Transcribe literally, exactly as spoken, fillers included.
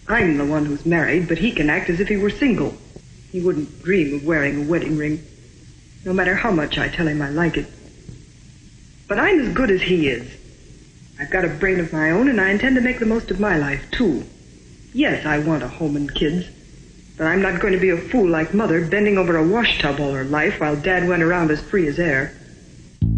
I'm the one who's married, but he can act as if he were single. He wouldn't dream of wearing a wedding ring, no matter how much I tell him I like it. But I'm as good as he is. I've got a brain of my own, and I intend to make the most of my life, too. Yes, I want a home and kids, but I'm not going to be a fool like Mother, bending over a washtub all her life while Dad went around as free as air.